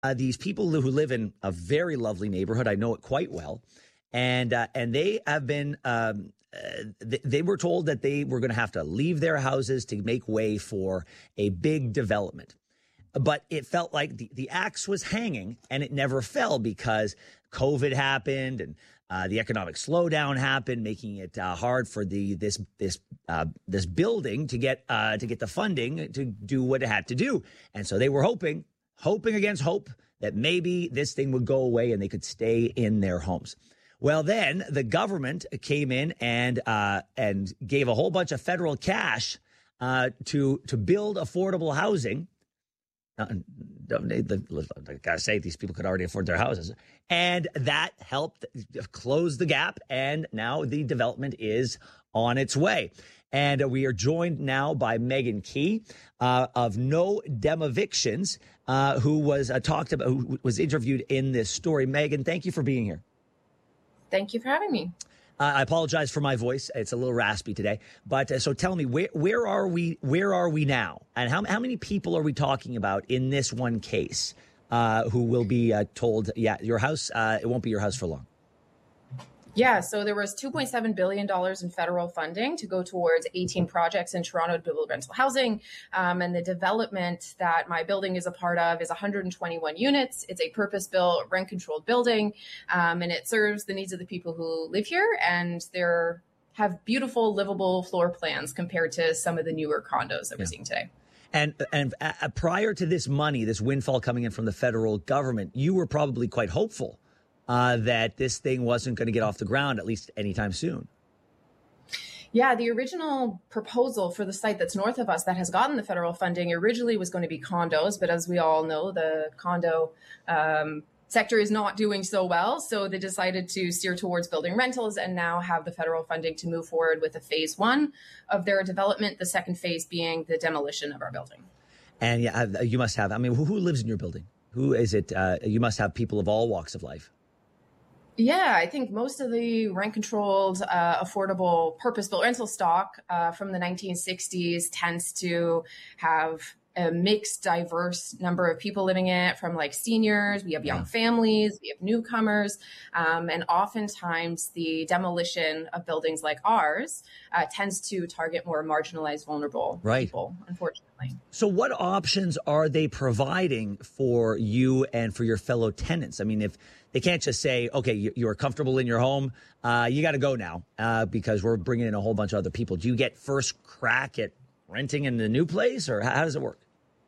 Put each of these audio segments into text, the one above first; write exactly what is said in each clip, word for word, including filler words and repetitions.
uh, these people who live in a very lovely neighborhood. I know it quite well. And uh, and they have been, um, uh, th- they were told that they were going to have to leave their houses to make way for a big development. But it felt like the, the axe was hanging and it never fell because COVID happened and uh, the economic slowdown happened, making it uh, hard for the this this uh, this building to get uh, to get the funding to do what it had to do. And so they were hoping, hoping against hope that maybe this thing would go away and they could stay in their homes. Well, then the government came in and uh, and gave a whole bunch of federal cash uh, to to build affordable housing. Uh, I gotta say, these people could already afford their houses. And that helped close the gap. And now the development is on its way. And uh, we are joined now by Megan Key uh, of No Dem Evictions, uh, who was uh, talked about, who was interviewed in this story. Megan, thank you for being here. Thank you for having me. Uh, I apologize for my voice. It's a little raspy today. But uh, so tell me, where where are we? Where are we now? And how how many people are we talking about in this one case uh, who will be uh, told, yeah, your house, uh, it won't be your house for long? Yeah, so there was two point seven billion dollars in federal funding to go towards eighteen projects in Toronto to build rental housing. Um, and the development that my building is a part of is one hundred twenty-one units. It's a purpose-built, rent-controlled building, um, and it serves the needs of the people who live here. And they're have beautiful, livable floor plans compared to some of the newer condos that we're yeah. seeing today. And and uh, prior to this money, this windfall coming in from the federal government, you were probably quite hopeful Uh, that this thing wasn't going to get off the ground, at least anytime soon. Yeah, the original proposal for the site that's north of us that has gotten the federal funding originally was going to be condos. But as we all know, the condo um, sector is not doing so well. So they decided to steer towards building rentals and now have the federal funding to move forward with a phase one of their development, the second phase being the demolition of our building. And yeah, you must have, I mean, who, who lives in your building? Who is it? Uh, you must have people of all walks of life. Yeah, I think most of the rent-controlled, uh, affordable, purpose-built rental stock uh, from the nineteen sixties tends to have a mixed, diverse number of people living in it, from like seniors, we have young yeah. families, we have newcomers, um, and oftentimes the demolition of buildings like ours uh, tends to target more marginalized, vulnerable right. people, unfortunately. So what options are they providing for you and for your fellow tenants? I mean, if they can't just say, okay, you're comfortable in your home, uh, you got to go now uh, because we're bringing in a whole bunch of other people. Do you get first crack at renting in the new place, or how does it work?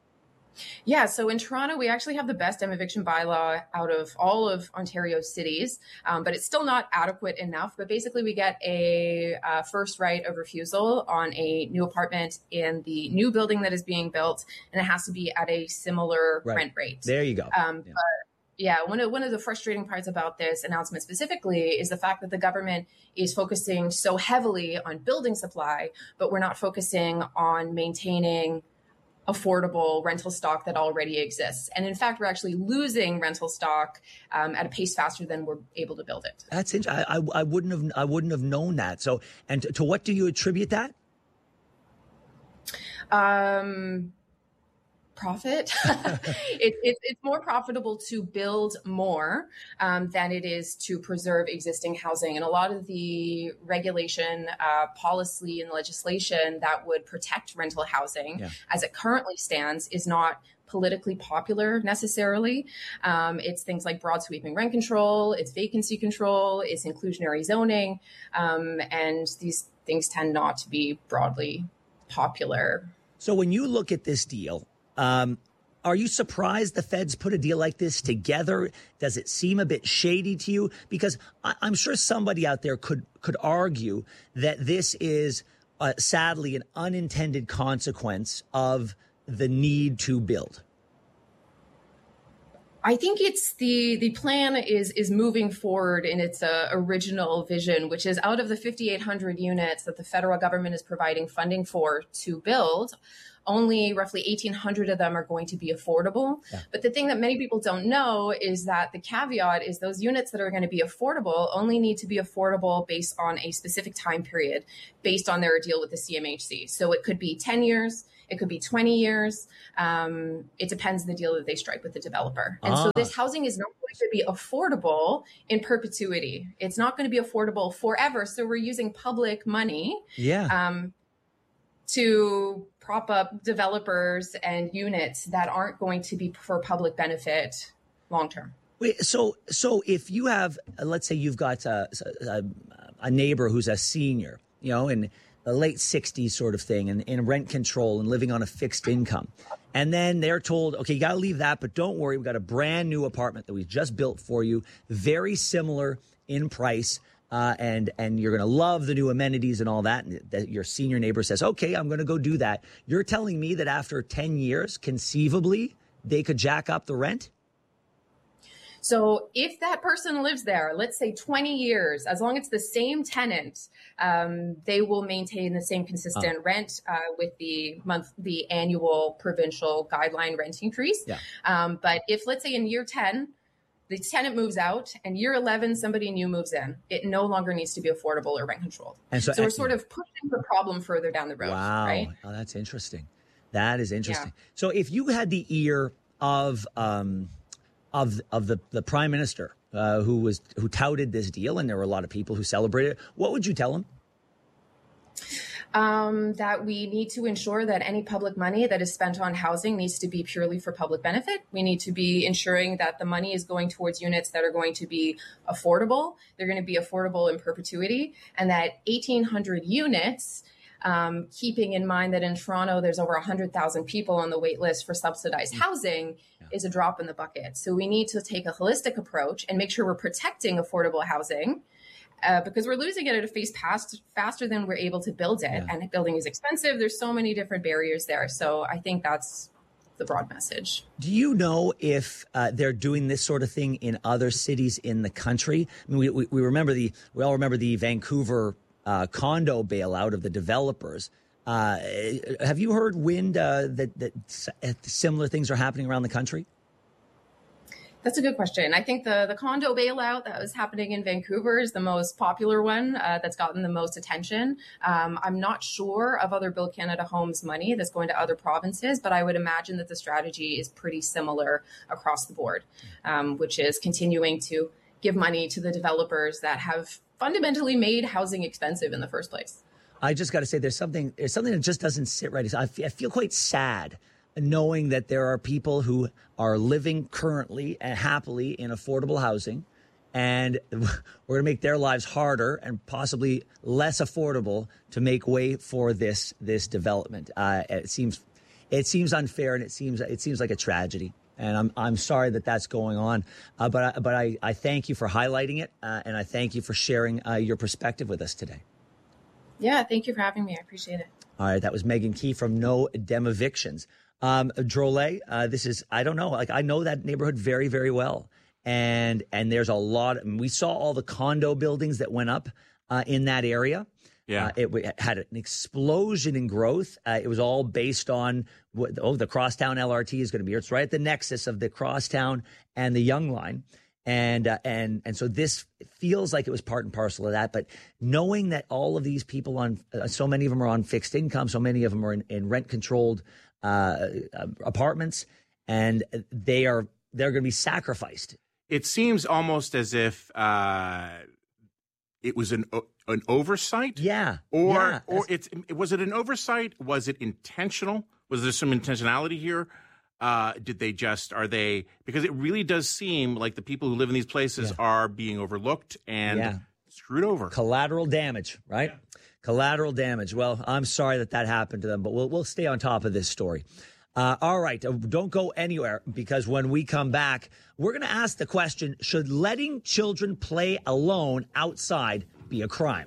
Yeah, so in Toronto, we actually have the best dem eviction bylaw out of all of Ontario's cities, um, but it's still not adequate enough. But basically, we get a uh, first right of refusal on a new apartment in the new building that is being built, and it has to be at a similar right. rent rate. There you go. Um, yeah. But yeah, one of one of the frustrating parts about this announcement specifically is the fact that the government is focusing so heavily on building supply, but we're not focusing on maintaining affordable rental stock that already exists. And in fact, we're actually losing rental stock um, at a pace faster than we're able to build it. That's interesting. I, I, I wouldn't have I wouldn't have known that. So, and to, to what do you attribute that? Um. Profit. it, it, it's more profitable to build more um, than it is to preserve existing housing. And a lot of the regulation, uh, policy and legislation that would protect rental housing yeah. as it currently stands is not politically popular necessarily. Um, it's things like broad sweeping rent control, it's vacancy control, it's inclusionary zoning. Um, and these things tend not to be broadly popular. So when you look at this deal, Um, are you surprised the feds put a deal like this together? Does it seem a bit shady to you? Because I, I'm sure somebody out there could could argue that this is uh, sadly an unintended consequence of the need to build. I think it's the the plan is is moving forward in its uh, original vision, which is out of the fifty-eight hundred units that the federal government is providing funding for to build. only roughly eighteen hundred of them are going to be affordable. Yeah. But the thing that many people don't know is that the caveat is those units that are going to be affordable only need to be affordable based on a specific time period, based on their deal with the C M H C. So it could be ten years. It could be twenty years. Um, it depends on the deal that they strike with the developer. And ah. so this housing is not going to be affordable in perpetuity. It's not going to be affordable forever. So we're using public money yeah. um, to prop up developers and units that aren't going to be for public benefit long term. Wait, so so if you have, uh, let's say you've got a, a, a neighbor who's a senior, you know, and the late sixties sort of thing, and, and rent control and living on a fixed income. And then they're told, okay, you got to leave that, but don't worry. We've got a brand new apartment that we just built for you, very similar in price. Uh, and and you're going to love the new amenities and all that. And that your senior neighbor says, okay, I'm going to go do that. You're telling me that after ten years, conceivably, they could jack up the rent? So if that person lives there, let's say twenty years, as long as it's the same tenant, um, they will maintain the same consistent oh. rent uh, with the month, the annual provincial guideline rent increase. Yeah. Um, but if, let's say in year ten, the tenant moves out and year eleven, somebody new moves in, it no longer needs to be affordable or rent controlled. And so, so we're sort of pushing the problem further down the road. Wow. Right? Oh, that's interesting. That is interesting. Yeah. So if you had the ear of... Um, of of the, the prime minister uh, who was who touted this deal, and there were a lot of people who celebrated it, what would you tell him? Um, that we need to ensure that any public money that is spent on housing needs to be purely for public benefit. We need to be ensuring that the money is going towards units that are going to be affordable. They're going to be affordable in perpetuity, and that eighteen hundred units, Um, keeping in mind that in Toronto, there's over one hundred thousand people on the wait list for subsidized housing, yeah. is a drop in the bucket. So we need to take a holistic approach and make sure we're protecting affordable housing uh, because we're losing it at a pace past, faster than we're able to build it. Yeah. And building is expensive. There's so many different barriers there. So I think that's the broad message. Do you know if uh, they're doing this sort of thing in other cities in the country? I mean, we, we, we remember the, we all remember the Vancouver Uh, condo bailout of the developers. Uh, have you heard, Wind, uh, that, that similar things are happening around the country? That's a good question. I think the, the condo bailout that was happening in Vancouver is the most popular one uh, that's gotten the most attention. Um, I'm not sure of other Build Canada Homes money that's going to other provinces, but I would imagine that the strategy is pretty similar across the board, um, which is continuing to give money to the developers that have fundamentally made housing expensive in the first place. I just got to say, there's something, there's something that just doesn't sit right. I feel, I feel quite sad knowing that there are people who are living currently and happily in affordable housing, and we're going to make their lives harder and possibly less affordable to make way for this this development. Uh, it seems, it seems unfair, and it seems it seems like a tragedy. And I'm I'm sorry that that's going on, uh, but I, but I, I thank you for highlighting it, uh, and I thank you for sharing uh, your perspective with us today. Yeah, thank you for having me. I appreciate it. All right, that was Megan Key from No Dem Evictions. Um, Drolet, uh, this is, I don't know, like I know that neighborhood very, very well, and and there's a lot. I mean, we saw all the condo buildings that went up uh, in that area. Yeah, uh, it, it had an explosion in growth. Uh, it was all based on what, oh, the Crosstown L R T is going to be here. It's right at the nexus of the Crosstown and the Young Line, and uh, and and so this feels like it was part and parcel of that. But knowing that all of these people on, uh, so many of them are on fixed income, so many of them are in, in rent controlled uh, apartments, and they are they're going to be sacrificed. It seems almost as if uh, it was an. An oversight? Yeah. Or yeah, or it's was it an oversight? Was it intentional? Was there some intentionality here? Uh, did they just are they because it really does seem like the people who live in these places yeah. are being overlooked and yeah. screwed over. Collateral damage, right? Yeah. Collateral damage. Well, I'm sorry that that happened to them, but we'll we'll stay on top of this story. Uh, all right, don't go anywhere, because when we come back, we're going to ask the question: should letting children play alone outside be a crime?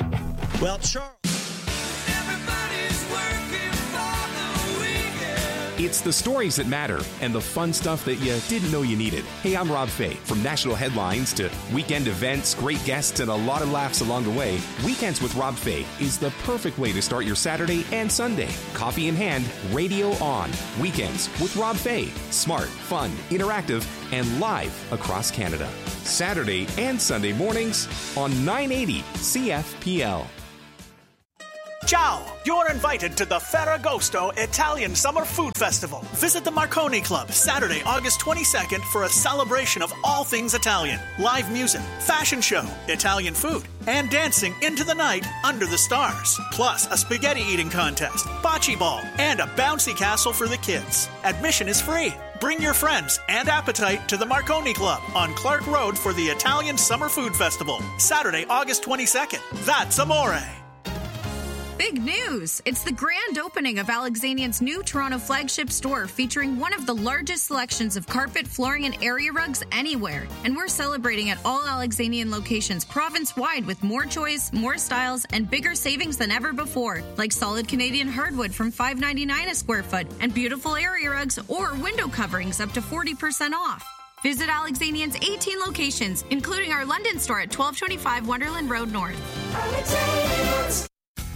Well, Charles. Everybody's working for the weekend. It's the stories that matter and the fun stuff that you didn't know you needed. Hey, I'm Rob Fay. From national headlines to weekend events, great guests, and a lot of laughs along the way, Weekends with Rob Fay is the perfect way to start your Saturday and Sunday. Coffee in hand, radio on. Weekends with Rob Fay. Smart, fun, interactive, and live across Canada. Saturday and Sunday mornings on nine eighty C F P L. Ciao! You're invited to the Ferragosto Italian Summer Food Festival. Visit the Marconi Club Saturday, August twenty-second for a celebration of all things Italian. Live music, fashion show, Italian food, and dancing into the night under the stars. Plus a spaghetti eating contest, bocce ball, and a bouncy castle for the kids. Admission is free. Bring your friends and appetite to the Marconi Club on Clark Road for the Italian Summer Food Festival. Saturday, August twenty-second. That's amore. Big news! It's the grand opening of Alexanian's new Toronto flagship store featuring one of the largest selections of carpet, flooring, and area rugs anywhere. And we're celebrating at all Alexanian locations province-wide with more choice, more styles, and bigger savings than ever before, like solid Canadian hardwood from five ninety-nine a square foot and beautiful area rugs or window coverings up to forty percent off. Visit Alexanian's eighteen locations, including our London store at twelve twenty-five Wonderland Road North. Alexanians.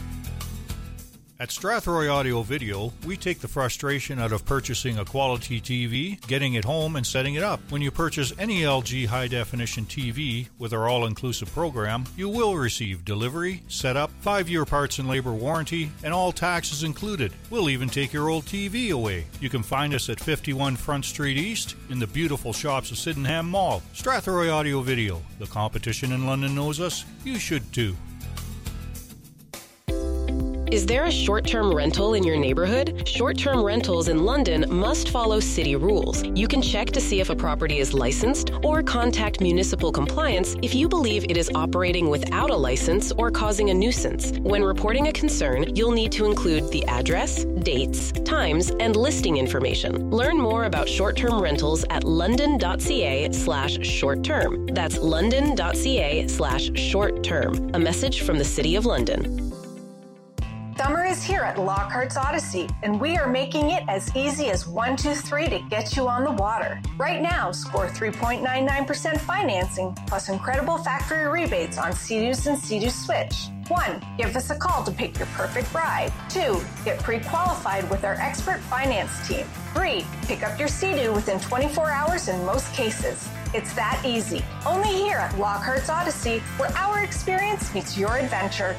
At Strathroy Audio Video, we take the frustration out of purchasing a quality T V, getting it home, and setting it up. When you purchase any L G high-definition T V with our all-inclusive program, you will receive delivery, setup, five-year parts and labor warranty, and all taxes included. We'll even take your old T V away. You can find us at fifty-one Front Street East in the beautiful shops of Sydenham Mall. Strathroy Audio Video. The competition in London knows us. You should too. Is there a short-term rental in your neighborhood? Short-term rentals in London must follow city rules. You can check to see if a property is licensed or contact municipal compliance if you believe it is operating without a license or causing a nuisance. When reporting a concern, you'll need to include the address, dates, times, and listing information. Learn more about short-term rentals at london.ca slash short-term. That's london.ca slash short-term. A message from the City of London. Summer is here at Lockhart's Odyssey, and we are making it as easy as one two three to get you on the water. Right now, score three point nine nine percent financing, plus incredible factory rebates on Sea-Doos and Sea-Doo Switch. One, give us a call to pick your perfect ride. Two, get pre-qualified with our expert finance team. Three, pick up your Sea-Doo within twenty-four hours in most cases. It's that easy. Only here at Lockhart's Odyssey, where our experience meets your adventure.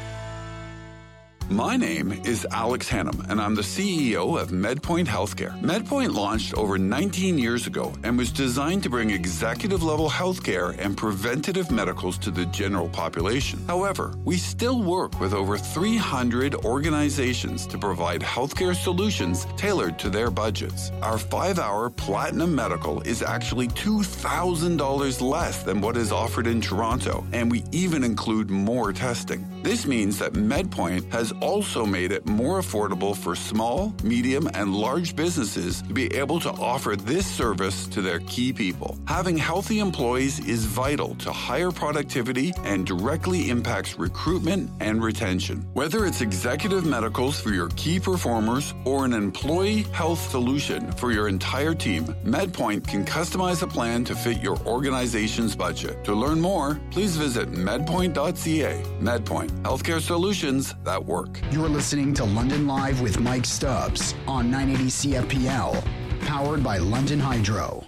My name is Alex Hannum, and I'm the C E O of MedPoint Healthcare. MedPoint launched over nineteen years ago and was designed to bring executive-level healthcare and preventative medicals to the general population. However, we still work with over three hundred organizations to provide healthcare solutions tailored to their budgets. Our five-hour Platinum Medical is actually two thousand dollars less than what is offered in Toronto, and we even include more testing. This means that MedPoint has also made it more affordable for small, medium, and large businesses to be able to offer this service to their key people. Having healthy employees is vital to higher productivity and directly impacts recruitment and retention. Whether it's executive medicals for your key performers or an employee health solution for your entire team, MedPoint can customize a plan to fit your organization's budget. To learn more, please visit medpoint dot c a. MedPoint, healthcare solutions that work. You're listening to London Live with Mike Stubbs on nine eighty C F P L, powered by London Hydro.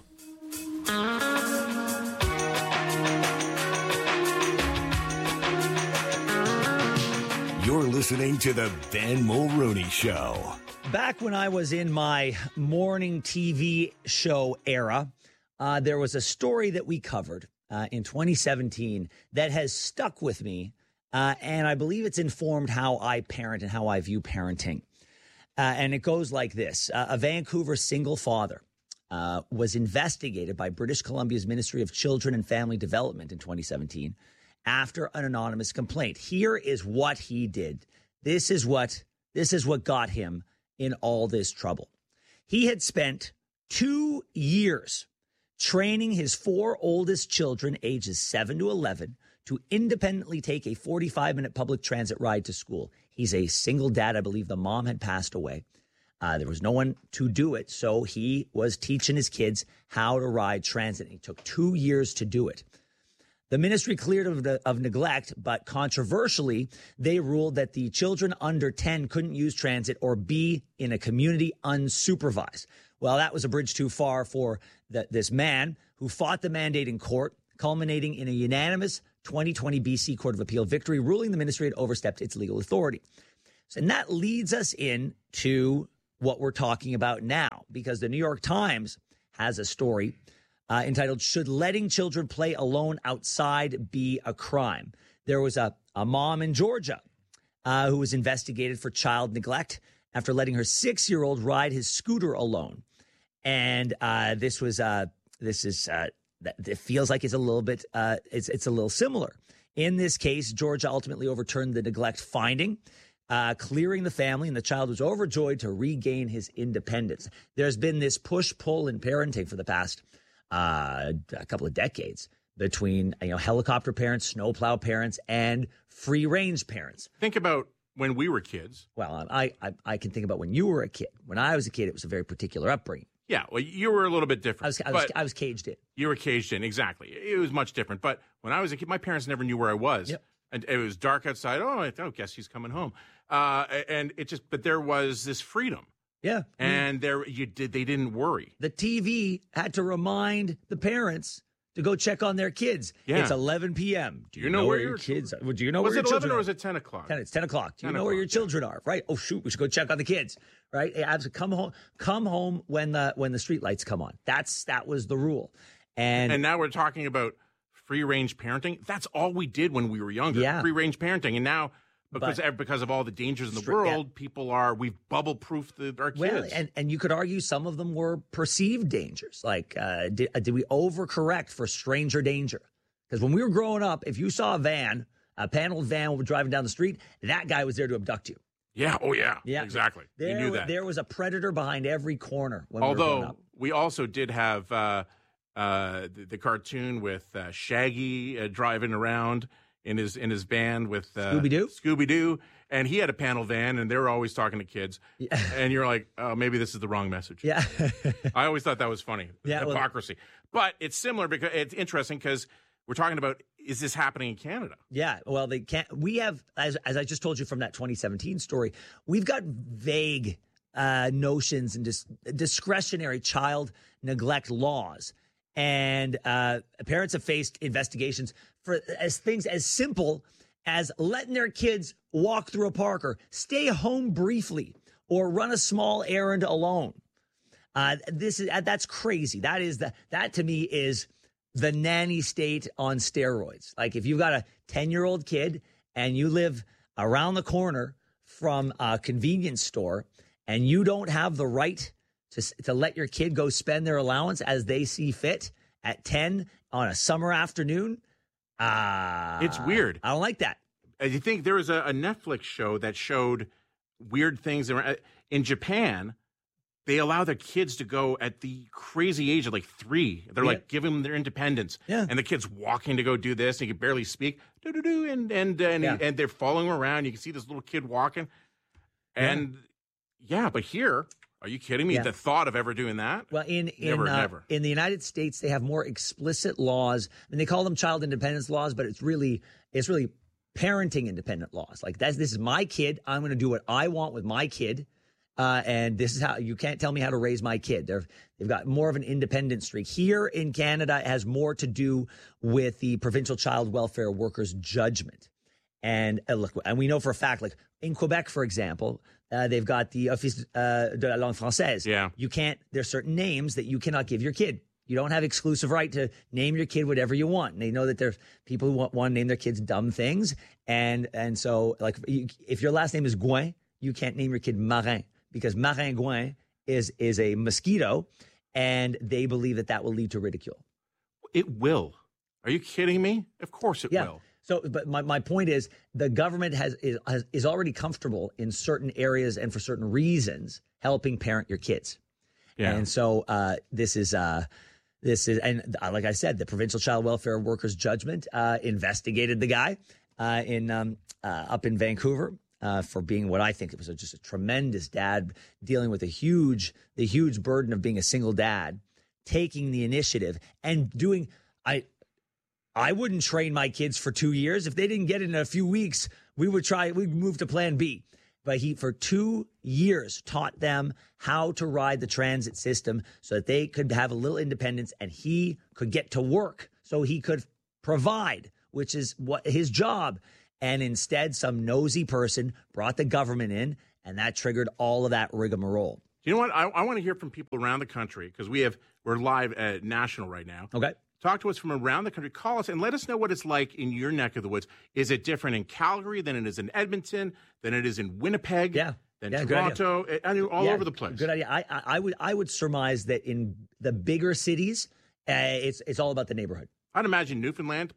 You're listening to the Ben Mulroney Show. Back when I was in my morning T V show era, uh, there was a story that we covered uh, in twenty seventeen that has stuck with me. Uh, and I believe it's informed how I parent and how I view parenting. Uh, and it goes like this. Uh, a Vancouver single father uh, was investigated by British Columbia's Ministry of Children and Family Development in twenty seventeen after an anonymous complaint. Here is what he did. This is what, this is what got him in all this trouble. He had spent two years training his four oldest children, ages seven to eleven, to independently take a forty-five minute public transit ride to school. He's a single dad. I believe the mom had passed away. Uh, there was no one to do it, so he was teaching his kids how to ride transit. He took two years to do it. The ministry cleared of, the, of neglect, but controversially, they ruled that the children under ten couldn't use transit or be in a community unsupervised. Well, that was a bridge too far for the, this man who fought the mandate in court, culminating in a unanimous twenty twenty B C Court of Appeal victory, ruling the ministry had overstepped its legal authority. So, and that leads us into what we're talking about now, because the New York Times has a story Uh, entitled, Should Letting Children Play Alone Outside Be a Crime? There was a, a mom in Georgia uh, who was investigated for child neglect after letting her six-year-old ride his scooter alone. And uh, this was, uh, this is, uh, it feels like it's a little bit, uh, it's, it's a little similar. In this case, Georgia ultimately overturned the neglect finding, uh, clearing the family, and the child was overjoyed to regain his independence. There's been this push-pull in parenting for the past Uh, a couple of decades between, you know, helicopter parents, snowplow parents, and free-range parents. Think about when we were kids. Well, I, I I can think about when you were a kid. When I was a kid, it was a very particular upbringing. Yeah, well, you were a little bit different. I was I was, I was caged in. You were caged in, exactly. It was much different. But when I was a kid, my parents never knew where I was. Yep. And it was dark outside. Oh, I oh, guess he's coming home. Uh, and it just, but there was this freedom. Yeah. And there you did they didn't worry. The T V had to remind the parents to go check on their kids. Yeah. It's eleven p.m. Do you, you know, know where, where your kids are? Do you know was where your it children eleven or are? was it ten o'clock? ten, it's ten o'clock. Do you know o'clock, where your yeah. children are? Right. Oh, shoot. We should go check on the kids. Right. Absolutely. Come home. Come home when the when the street lights come on. That's that was the rule. And And now we're talking about free range parenting. That's all we did when we were younger. Yeah. Free range parenting. And now because But- because of all the dangers in the Straight- yeah. world, people are we've bubble proofed our kids. Well, and, and you could argue some of them were perceived dangers. Like, uh, did, uh, did we overcorrect for stranger danger? Because when we were growing up, if you saw a van, a paneled van driving down the street, that guy was there to abduct you. Yeah. Oh, yeah. Yeah, Exactly. There, you knew that. There was a predator behind every corner when we were Although growing up. we also did have uh, uh, the, the cartoon with uh, Shaggy uh, driving around in his in his van with uh, Scooby-Doo? Scooby-Doo, and he had a panel van, and they were always talking to kids. Yeah. And you're like, oh, maybe this is the wrong message. Yeah. I always thought that was funny. Yeah, well- Hypocrisy. But it's similar because it's interesting because we're talking about, is this happening in Canada? Yeah, well, they can't. We have, as as I just told you from that twenty seventeen story, we've got vague uh, notions and dis- discretionary child neglect laws, and uh, parents have faced investigations for as things as simple as letting their kids walk through a park or stay home briefly or run a small errand alone. Uh, this is that's crazy. That is the that to me is the nanny state on steroids. Like if you've got a ten-year-old kid and you live around the corner from a convenience store and you don't have the right to to let your kid go spend their allowance as they see fit at ten on a summer afternoon, uh, It's weird. I don't like that. I think there was a, a Netflix show that showed weird things. In Japan, they allow their kids to go at the crazy age of like three. They're Yeah. like giving them their independence. Yeah. And the kid's walking to go do this. And he can barely speak. Do-do-do, and and and, Yeah. and they're following him around. You can see this little kid walking. And yeah, but here, are you kidding me? Yeah. The thought of ever doing that? Well, in in Never, uh, never. in the United States, they have more explicit laws, and they call them child independence laws, but it's really it's really parenting independent laws. Like that's this is my kid. I'm going to do what I want with my kid, uh, and this is how you can't tell me how to raise my kid. They're they've got more of an independent streak. Here in Canada, it has more to do with the provincial child welfare workers' judgment. And uh, look, and we know for a fact, like in Quebec, for example, uh, they've got the Office uh, de la langue française. Yeah. You can't, there's certain names that you cannot give your kid. You don't have exclusive right to name your kid whatever you want. And they know that there's people who want, want to name their kids dumb things. And and so, like, you, if your last name is Gouin, you can't name your kid Marin because Marin Gouin is, is a mosquito. And they believe that that will lead to ridicule. It will. Are you kidding me? Of course it Yeah. will. So, but my, my point is the government has is, has is already comfortable in certain areas and for certain reasons helping parent your kids. Yeah. And so uh, this is uh, this is and uh, like I said, the provincial child welfare workers judgment uh, investigated the guy uh, in um, uh, up in Vancouver. uh, for being what I think it was a, just a tremendous dad, dealing with a huge, the huge burden of being a single dad, taking the initiative and doing. I, I wouldn't train my kids for two years if they didn't get it in a few weeks. We would try. We'd move to Plan B. But he, for two years, taught them how to ride the transit system so that they could have a little independence and he could get to work so he could provide, which is what his job. And instead, some nosy person brought the government in, and that triggered all of that rigmarole. You know what? I, I want to hear from people around the country because we have we're live at national right now. Okay. Talk to us from around the country. Call us and let us know what it's like in your neck of the woods. Is it different in Calgary than it is in Edmonton, than it is in Winnipeg, yeah. than yeah, Toronto, I mean, all yeah, over the place? Good idea. I, I, I would I would surmise that in the bigger cities, uh, it's it's all about the neighborhood. I'd imagine Newfoundland.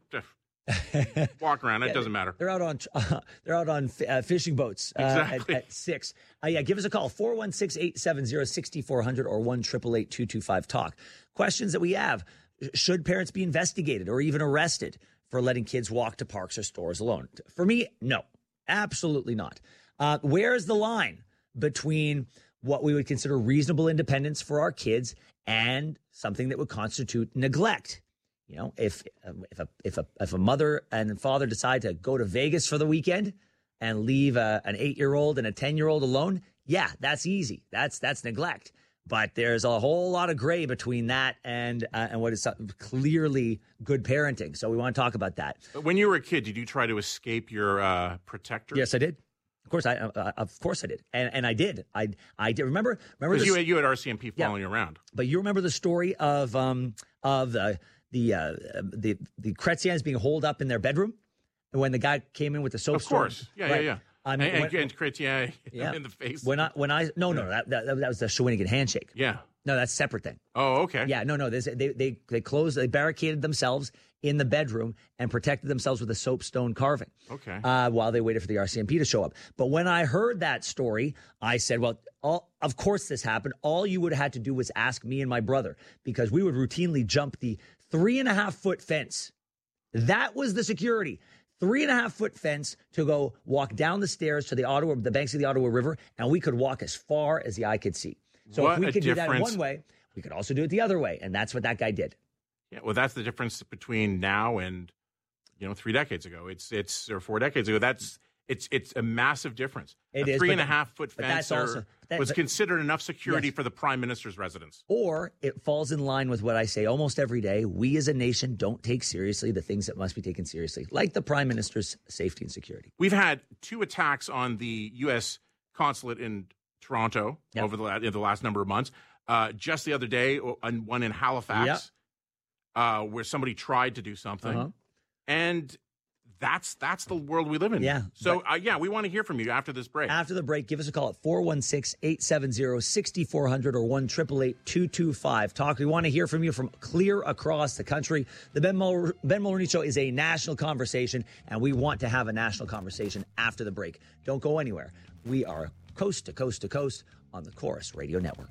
Walk around. It yeah, doesn't matter. They're out on uh, they're out on uh, fishing boats uh, exactly. at, at six. Uh, yeah, give us a call four one six, eight seven zero, six four zero zero or one triple eight two two five talk. Questions that we have. Should parents be investigated or even arrested for letting kids walk to parks or stores alone? For me, no, absolutely not. Uh, where's the line between what we would consider reasonable independence for our kids and something that would constitute neglect? You know, if if a if a if a mother and father decide to go to Vegas for the weekend and leave a, an eight-year-old and a ten-year-old alone, yeah, that's easy. That's that's neglect. But there's a whole lot of gray between that and uh, and what is clearly good parenting. So we want to talk about that. When you were a kid, did you try to escape your uh, protector? Yes, I did. Of course, I uh, of course I did, and and I did. I I did. Remember, remember because you had you had R C M P following yeah. you around. But you remember the story of um of the the uh, the the Chrétiens being holed up in their bedroom when the guy came in with the soap. Of course, storm? yeah, right. yeah, yeah. I mean, and, when, and Chrétien yeah. in the face. When I, when I, no, no, that, that, that was the Shawinigan handshake. Yeah. No, that's a separate thing. Oh, okay. Yeah, no, no. They, they, they closed, they barricaded themselves in the bedroom and protected themselves with a soapstone carving. Okay. Uh, while they waited for the R C M P to show up. But when I heard that story, I said, well, all, of course this happened. All you would have had to do was ask me and my brother because we would routinely jump the three and a half foot fence. That was the security. Three and a half foot fence to go walk down the stairs to the Ottawa, the banks of the Ottawa River, and we could walk as far as the eye could see. So what if we could difference. do that one way, we could also do it the other way, and that's what that guy did. Yeah, well, that's the difference between now and you know three decades ago. It's it's or four decades ago. That's it's it's a massive difference. It a is three and but, a half foot fence also, that, was but, considered enough security yes. for the Prime Minister's residence. Or it falls in line with what I say almost every day. We as a nation don't take seriously the things that must be taken seriously, like the Prime Minister's safety and security. We've had two attacks on the U S consulate in Toronto yep. over the, in the last number of months. Uh, just the other day, one in Halifax, yep. uh, where somebody tried to do something. Uh-huh. And that's that's the world we live in. Yeah. So, uh, yeah, we want to hear from you after this break. After the break, give us a call at four one six, eight seven zero, six four zero zero or one triple eight two two five talk. We want to hear from you from clear across the country. The Ben, Mul- Ben Mulroney Show is a national conversation, and we want to have a national conversation after the break. Don't go anywhere. We are coast to coast to coast on the Chorus Radio Network.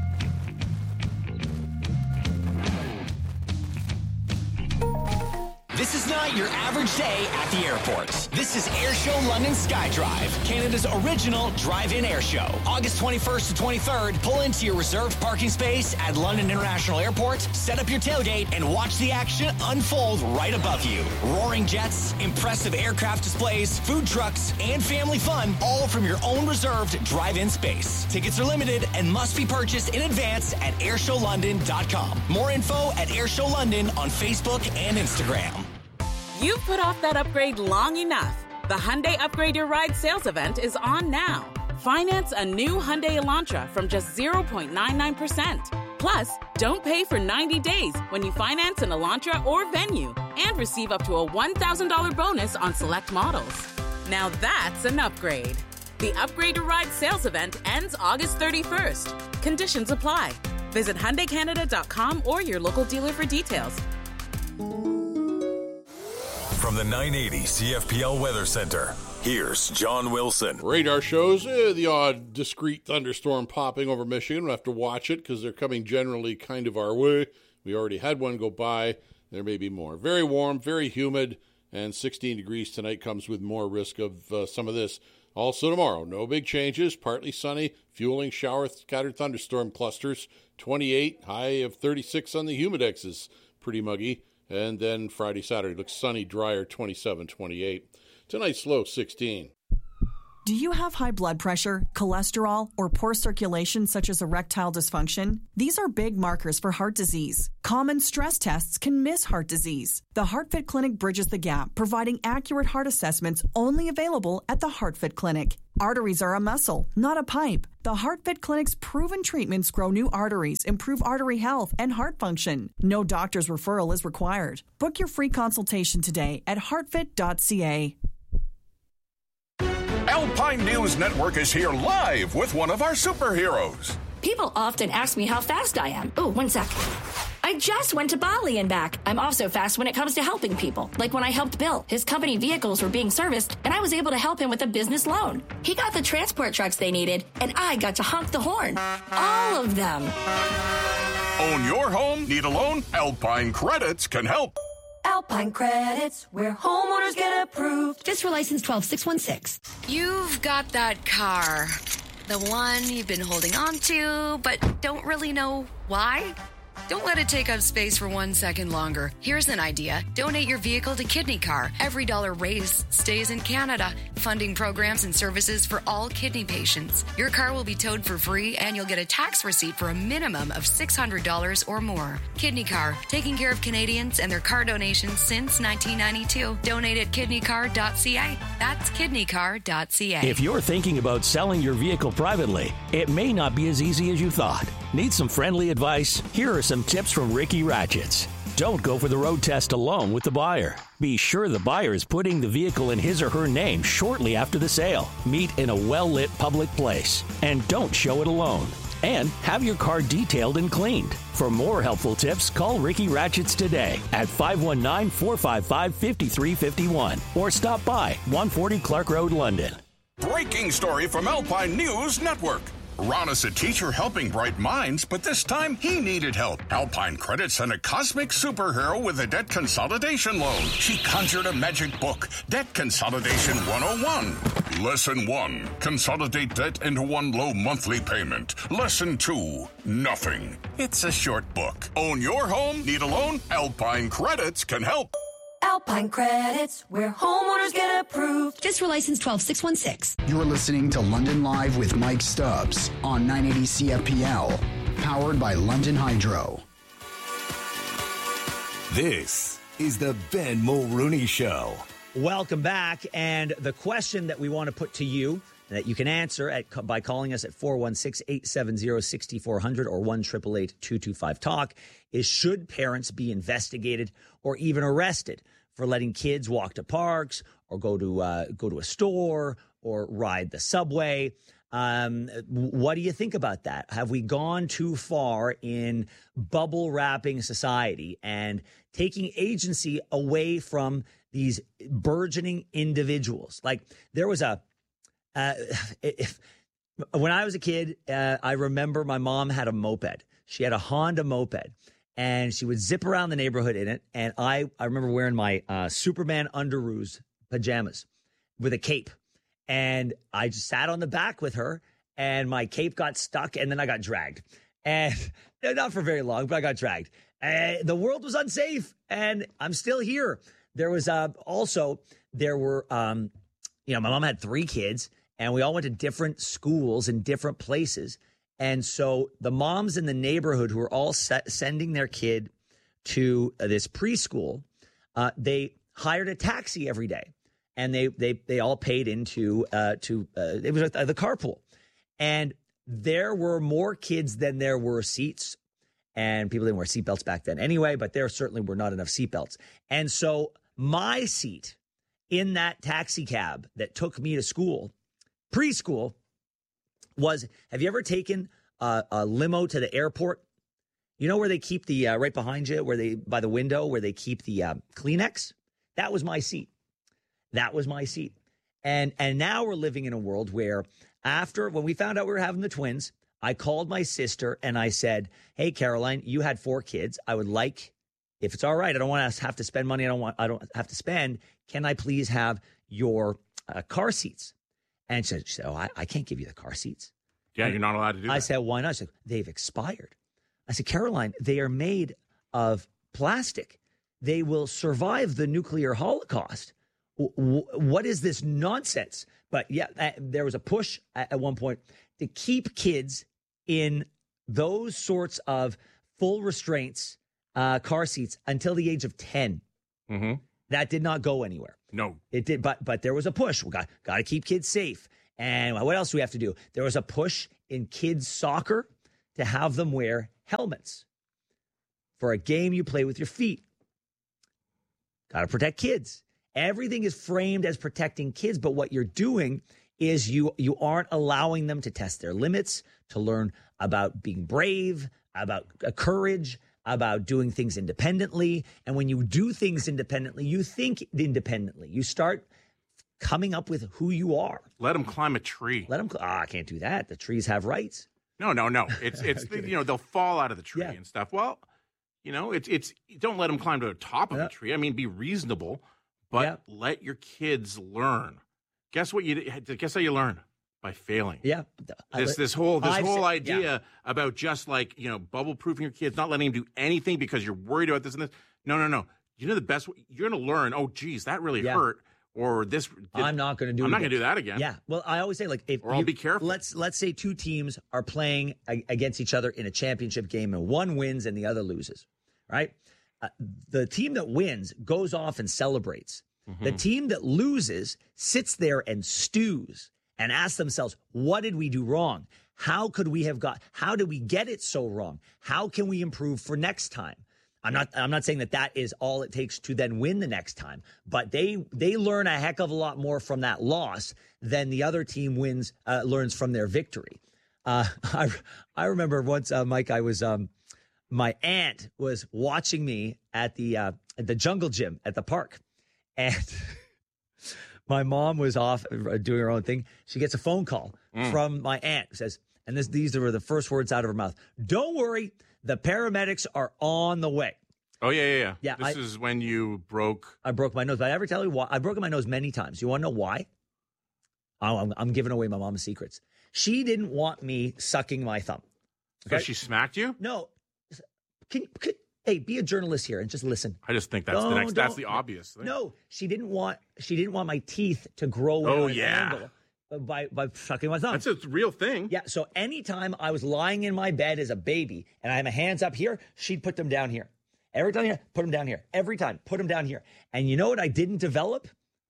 This is not your average day at the airport. This is Airshow London SkyDrive, Canada's original drive-in air show. August twenty-first to twenty-third, pull into your reserved parking space at London International Airport, set up your tailgate, and watch the action unfold right above you. Roaring jets, impressive aircraft displays, food trucks, and family fun, all from your own reserved drive-in space. Tickets are limited and must be purchased in advance at airshow london dot com. More info at Airshow London on Facebook and Instagram. You've put off that upgrade long enough. The Hyundai Upgrade Your Ride sales event is on now. Finance a new Hyundai Elantra from just zero point nine nine percent. Plus, don't pay for ninety days when you finance an Elantra or Venue and receive up to a one thousand dollars bonus on select models. Now that's an upgrade. The Upgrade Your Ride sales event ends August thirty-first. Conditions apply. Visit Hyundai Canada dot com or your local dealer for details. From the nine eighty C F P L Weather Center, here's John Wilson. Radar shows eh, the odd discrete thunderstorm popping over Michigan. We'll have to watch it because they're coming generally kind of our way. We already had one go by. There may be more. Very warm, very humid, and sixteen degrees tonight comes with more risk of uh, some of this. Also tomorrow, no big changes, partly sunny, fueling shower, scattered thunderstorm clusters, twenty-eight, high of thirty-six on the humidexes, pretty muggy. And then Friday, Saturday looks sunny, drier, twenty-seven, twenty-eight. Tonight's low, sixteen. Do you have high blood pressure, cholesterol, or poor circulation such as erectile dysfunction? These are big markers for heart disease. Common stress tests can miss heart disease. The HeartFit Clinic bridges the gap, providing accurate heart assessments only available at the HeartFit Clinic. Arteries are a muscle, not a pipe. The HeartFit Clinic's proven treatments grow new arteries, improve artery health, and heart function. No doctor's referral is required. Book your free consultation today at heartfit dot c a. Alpine News Network is here live with one of our superheroes. People often ask me how fast I am. Oh, one sec. I just went to Bali and back. I'm also fast when it comes to helping people. Like when I helped Bill. His company vehicles were being serviced, and I was able to help him with a business loan. He got the transport trucks they needed, and I got to honk the horn. All of them. Own your home? Need a loan? Alpine Credits can help. Alpine Credits, where homeowners get approved. Fiscal license twelve six one six. You've got that car. The one you've been holding on to, but don't really know why? Don't let it take up space for one second longer. Here's an idea. Donate your vehicle to Kidney Car. Every dollar raised stays in Canada, funding programs and services for all kidney patients. Your car will be towed for free, and you'll get a tax receipt for a minimum of six hundred dollars or more. Kidney Car, taking care of Canadians and their car donations since nineteen ninety-two. Donate at kidney car dot c a. That's kidney car dot c a. If you're thinking about selling your vehicle privately, it may not be as easy as you thought. Need some friendly advice? Here are some tips from Ricky Ratchets. Don't go for the road test alone with the buyer. Be sure the buyer is putting the vehicle in his or her name shortly after the sale. Meet in a well-lit public place. And don't show it alone. And have your car detailed and cleaned. For more helpful tips, call Ricky Ratchets today at five one nine, four five five, five three five one or stop by one forty Clark Road, London. Breaking story from Alpine News Network. Ron is a teacher helping bright minds, but this time he needed help. Alpine Credit sent a cosmic superhero with a debt consolidation loan. She conjured a magic book, Debt Consolidation one oh one. Lesson one, consolidate debt into one low monthly payment. Lesson two, nothing. It's a short book. Own your home? Need a loan? Alpine Credits can help. Alpine Credits, where homeowners get approved. Fiscal license twelve six one six. You're listening to London Live with Mike Stubbs on nine eighty C F P L, powered by London Hydro. This is the Ben Mulrooney Show. Welcome back. And the question that we want to put to you that you can answer at by calling us at four one six, eight seven zero, six four zero zero or one eight eight eight, two two five, talk is, should parents be investigated or even arrested for letting kids walk to parks or go to uh, go to a store or ride the subway? Um, what do you think about that? Have we gone too far in bubble wrapping society and taking agency away from these burgeoning individuals? Like there was a Uh, if, when I was a kid, uh, I remember my mom had a moped. She had a Honda moped, and she would zip around the neighborhood in it. And I, I remember wearing my uh, Superman underoos pajamas with a cape. And I just sat on the back with her, and my cape got stuck, and then I got dragged. And not for very long, but I got dragged. And the world was unsafe, and I'm still here. There was uh, also, there were, um, you know, my mom had three kids. And we all went to different schools in different places. And so the moms in the neighborhood who were all set, sending their kid to uh, this preschool, uh, they hired a taxi every day. And they they they all paid into uh, to uh, it was uh, the carpool. And there were more kids than there were seats. And people didn't wear seatbelts back then anyway, but there certainly were not enough seatbelts. And so my seat in that taxi cab that took me to school, preschool, was, have you ever taken a, a limo to the airport? You know where they keep the, uh, right behind you, where they, by the window, where they keep the uh, Kleenex? That was my seat. That was my seat. And, and now we're living in a world where after, when we found out we were having the twins, I called my sister and I said, hey, Caroline, you had four kids. I would like, if it's all right, I don't want to have to spend money. I don't want, I don't have to spend. Can I please have your uh, car seats? And she said, she said oh, I, I can't give you the car seats. Yeah, and you're not allowed to do I that. said, why not? She said, they've expired. I said, Caroline, they are made of plastic. They will survive the nuclear holocaust. W- w- what is this nonsense? But yeah, uh, there was a push at, at one point to keep kids in those sorts of full restraints, uh, car seats until the age of ten. Mm-hmm. That did not go anywhere. No. It did, but but there was a push. We got got to keep kids safe. And what else do we have to do? There was a push in kids soccer to have them wear helmets for a game you play with your feet. Got to protect kids. Everything is framed as protecting kids, but what you're doing is you you aren't allowing them to test their limits, to learn about being brave, about uh, courage, about doing things independently. And when you do things independently, you think independently. You start coming up with who you are. Let them climb a tree. Let them. Oh, I can't do that. The trees have rights. No, no, no. It's it's you know they'll fall out of the tree Yeah. and stuff. Well, you know it's it's don't let them climb to the top of Yeah. the tree. I mean, be reasonable, but Yeah. let your kids learn. Guess what you guess how you learn? By failing. Yeah. This this whole this I've whole said- idea yeah. about just like you know bubble proofing your kids, not letting them do anything because you're worried about this and this. No, no, no. You know the best. You're going to learn. Oh, geez, that really Yeah. hurt. Or this. Did, I'm not going to do. I'm it not going again. to do that again. Yeah. Well, I always say like if Or I'll you- be careful. Let's let's say two teams are playing a- against each other in a championship game, and one wins and the other loses. Right. Uh, the team that wins goes off and celebrates. The team that loses sits there and stews and asks themselves, what did we do wrong? How could we have got, how did we get it so wrong? How can we improve for next time? I'm not, I'm not saying that that is all it takes to then win the next time, but they, they learn a heck of a lot more from that loss than the other team wins, uh, learns from their victory. Uh, I, I remember once, uh, Mike, I was, um, my aunt was watching me at the, uh, at the jungle gym at the park. And my mom was off doing her own thing. She gets a phone call Mm. from my aunt who says, and this, these were the first words out of her mouth. Don't worry, the paramedics are on the way. Oh yeah, yeah, yeah. Yeah, This I- is when you broke. I broke my nose. But I ever tell you why? I've broken my nose many times. You want to know why? Oh, I'm, I'm giving away my mom's secrets. She didn't want me sucking my thumb. So she smacked you? No. Can, can hey, be a journalist here and just listen. I just think that's the No, next. That's don't. the obvious thing. No, she didn't want. She didn't want my teeth to grow. in Oh, on an yeah. angle by by sucking my thumb. That's a real thing. Yeah. So anytime I was lying in my bed as a baby and I had my hands up here, she'd put them down here. Every time, here, put them down here. Every time, put them down here. And you know what I didn't develop?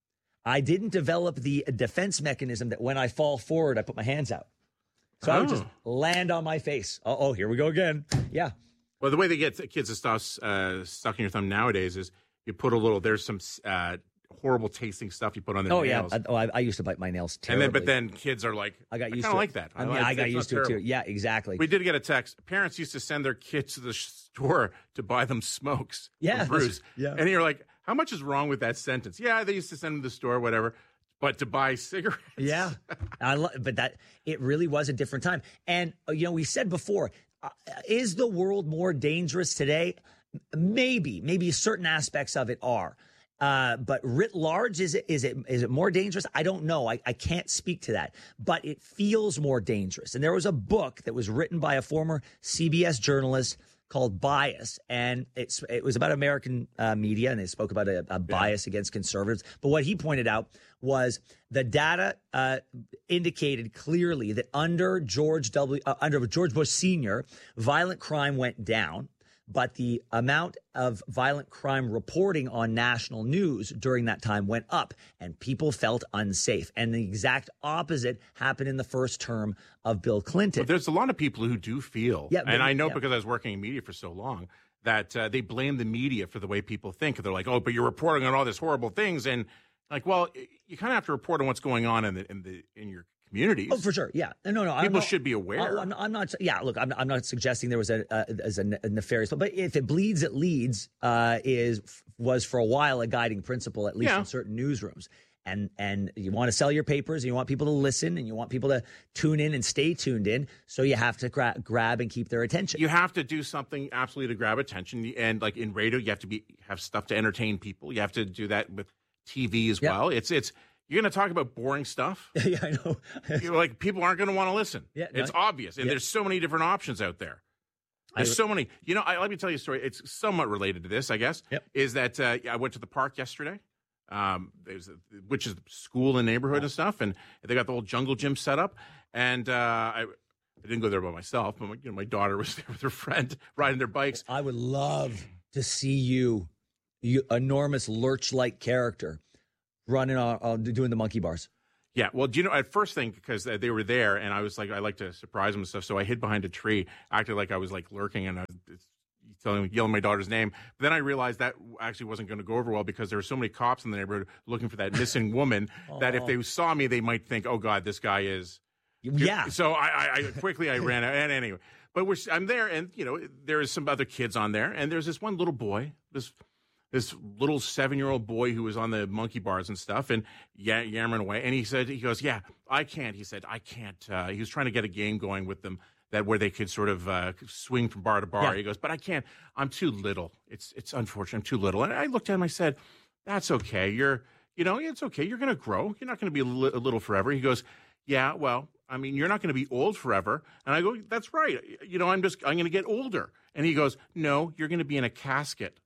I didn't develop the defense mechanism that when I fall forward, I put my hands out. So I would just Oh. land on my face. Uh oh, here we go again. Yeah. Well, the way they get kids to stop uh, sucking your thumb nowadays is you put a little. There's some uh, horrible tasting stuff you put on their Oh nails. yeah. I, oh, I, I used to bite my nails And terribly. then, but then kids are like, I got used kinda to it. like that. I, mean, like- I got it's used not to it too. terrible. Yeah, exactly. We did get a text. Parents used to send their kids to the sh- store to buy them smokes. Yeah, for Bruce. that's- yeah. And you're like, how much is wrong with that sentence? Yeah, they used to send them to the store, whatever. But to buy cigarettes. Yeah, I lo- but that it really was a different time. And uh, you know, we said before, uh, is the world more dangerous today? Maybe, maybe certain aspects of it are. Uh, but writ large, is it is it is it more dangerous? I don't know. I, I can't speak to that. But it feels more dangerous. And there was a book that was written by a former C B S journalist called Bias, and it's it was about American uh, media, and they spoke about a, a bias against conservatives. But what he pointed out was the data uh, indicated clearly that under George W. Uh, under George Bush Senior, violent crime went down. But the amount of violent crime reporting on national news during that time went up, and people felt unsafe. And the exact opposite happened in the first term of Bill Clinton. But there's a lot of people who do feel, Yeah, and but- I know yeah. because I was working in media for so long, that uh, they blame the media for the way people think. They're like, oh, but you're reporting on all these horrible things. And like, well, you kind of have to report on what's going on in the in the in your communities. Oh, for sure. Yeah. No, no, no. I'm People not- should be aware. Oh, I'm, I'm not. Yeah. Look, I'm, I'm not suggesting there was a, uh, as a, ne- a nefarious, but if it bleeds, it leads. Uh, is was for a while a guiding principle, at least Yeah. in certain newsrooms. And and you want to sell your papers, and you want people to listen, and you want people to tune in and stay tuned in. So you have to gra- grab and keep their attention. You have to do something absolutely to grab attention. And like in radio, you have to be have stuff to entertain people. You have to do that with T V as Yeah. well. It's it's You're going to talk about boring stuff? Yeah, I know. You're like, people aren't going to want to listen. Yeah, it's no, obvious. And yeah. there's so many different options out there. There's I, so many. You know, I, let me tell you a story. It's somewhat related to this, I guess. Yep. Is that uh, I went to the park yesterday, um, there's a, which is school and neighborhood and stuff, and they got the whole jungle gym set up. And uh, I, I didn't go there by myself, but my, you know, my daughter was there with her friend riding their bikes. I would love to see you, you enormous lurch-like character, running on, on doing the monkey bars. Yeah, well, do you know, at first thing, because they were there, and I was like, I like to surprise them and stuff, so I hid behind a tree, acted like I was, like, lurking, and I was telling, yelling my daughter's name. But then I realized that actually wasn't going to go over well, because there were so many cops in the neighborhood looking for that missing woman that if they saw me, they might think, oh, God, this guy is... Yeah. So I, I, I quickly, I ran out, and anyway. But we're, I'm there, and, you know, there's some other kids on there, and there's this one little boy, this... this little seven-year-old boy who was on the monkey bars and stuff, and yeah, yammering away. And he said, he goes, yeah, I can't. He said, I can't. Uh, he was trying to get a game going with them that where they could sort of uh, swing from bar to bar. Yeah. He goes, but I can't. I'm too little. It's it's unfortunate. I'm too little. And I looked at him. I said, that's okay. You're, you know, it's okay. You're going to grow. You're not going to be a, li- a little forever. He goes, yeah, well, I mean, you're not going to be old forever. And I go, that's right. You know, I'm just, I'm going to get older. And he goes, no, you're going to be in a casket.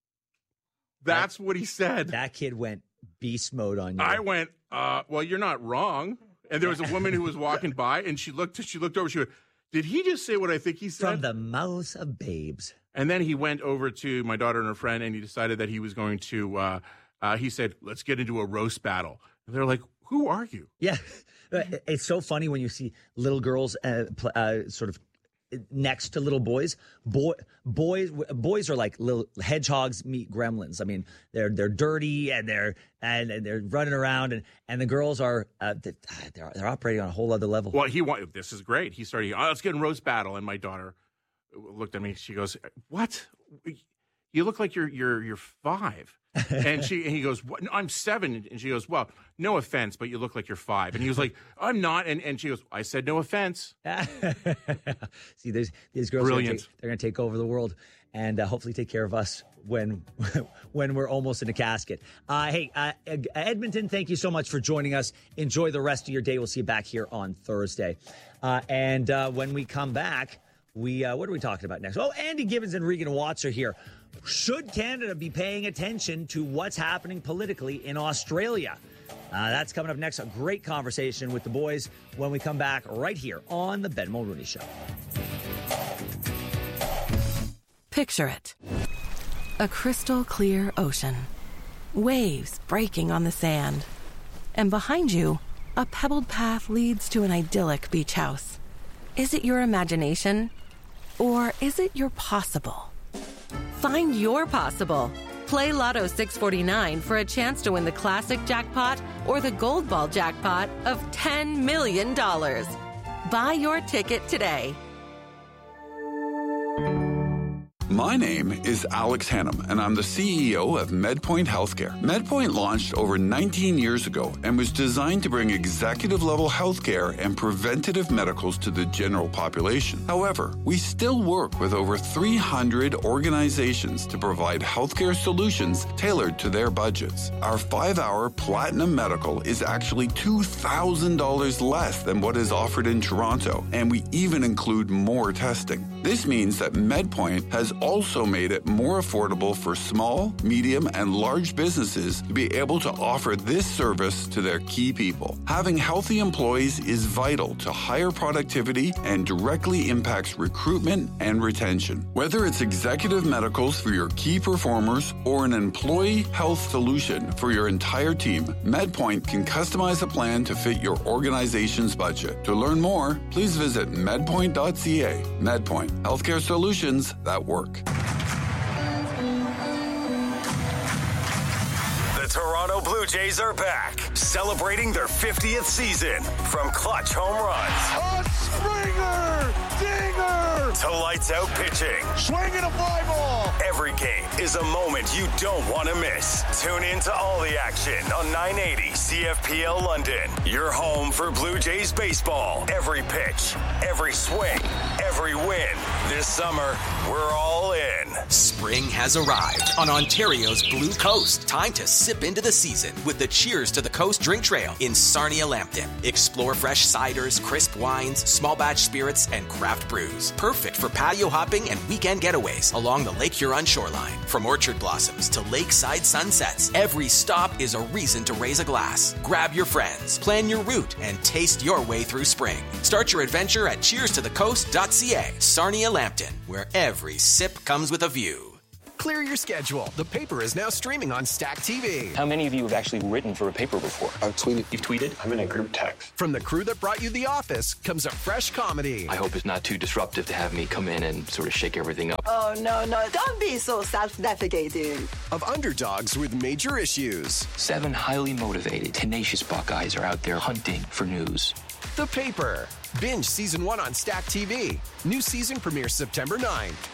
That's what he said. That kid went beast mode on you. I went, uh, well, you're not wrong. And there was a woman who was walking by, and she looked, she looked over, she went, did he just say what I think he said? From the mouth of babes. And then he went over to my daughter and her friend, and he decided that he was going to, uh, uh, he said, let's get into a roast battle. And they're like, who are you? Yeah. It's so funny when you see little girls uh, pl- uh, sort of next to little boys. Boy, boys, boys are like little hedgehogs meet gremlins. I mean, they're they're dirty and they're and, and they're running around, and, and the girls are uh, they're they're operating on a whole other level. Well, he wanted, this is great. He started, oh, let's get in roast battle, and my daughter looked at me. She goes, "What? You look like you're you're you're five." And she and he goes, what? No, I'm seven. And she goes, well, no offense, but you look like you're five. And he was like, I'm not. And and she goes, I said no offense. See, there's these girls. Brilliant. Are gonna take, they're going to take over the world, and uh, hopefully take care of us when when we're almost in a casket. Uh, hey, uh, Edmonton, thank you so much for joining us. Enjoy the rest of your day. We'll see you back here on Thursday. Uh, and uh, when we come back, we uh, what are we talking about next? Oh, Andy Gibbons and Regan Watts are here. Should Canada be paying attention to what's happening politically in Australia? Uh, that's coming up next. A great conversation with the boys when we come back right here on the Ben Mulrooney Show. Picture it. A crystal clear ocean. Waves breaking on the sand. And behind you, a pebbled path leads to an idyllic beach house. Is it your imagination? Or is it your possible? Find your possible. Play Lotto six forty-nine for a chance to win the classic jackpot or the gold ball jackpot of ten million dollars. Buy your ticket today. My name is Alex Hannum, and I'm the C E O of MedPoint Healthcare. MedPoint launched over nineteen years ago and was designed to bring executive-level healthcare and preventative medicals to the general population. However, we still work with over three hundred organizations to provide healthcare solutions tailored to their budgets. Our five-hour Platinum Medical is actually two thousand dollars less than what is offered in Toronto, and we even include more testing. This means that MedPoint has also made it more affordable for small, medium, and large businesses to be able to offer this service to their key people. Having healthy employees is vital to higher productivity and directly impacts recruitment and retention. Whether it's executive medicals for your key performers or an employee health solution for your entire team, MedPoint can customize a plan to fit your organization's budget. To learn more, please visit medpoint dot c a. MedPoint, healthcare solutions that work. The Toronto Blue Jays are back, celebrating their fiftieth season from clutch home runs a Springer! Dinger! to lights out pitching. Swinging a fly ball. Every game is a moment you don't want to miss. Tune in to all the action on nine eighty C F P L London. Your home for Blue Jays baseball. Every pitch, every swing, every win. This summer, we're all in. Spring has arrived on Ontario's Blue Coast. Time to sip into the season with the Cheers to the Coast drink trail in Sarnia Lambton. Explore fresh ciders, crisp wines, small batch spirits, and craft brews. Perfect for patio hopping and weekend getaways along the Lake Huron shoreline. From orchard blossoms to lakeside sunsets, every stop is a reason to raise a glass. Grab your friends, plan your route, and taste your way through spring. Start your adventure at cheers to the coast dot c a. Sarnia Lambton, where every sip comes with a view. Clear your schedule. The Paper is now streaming on Stack T V. How many of you have actually written for a paper before? I've tweeted. You've tweeted? I'm in a group text. From the crew that brought you The Office comes a fresh comedy. I hope it's not too disruptive to have me come in and sort of shake everything up. Oh, no, no. Don't be so self-defecating. Of underdogs with major issues. Seven highly motivated, tenacious Buckeyes are out there hunting for news. The Paper. Binge season one on Stack T V. New season premieres September ninth.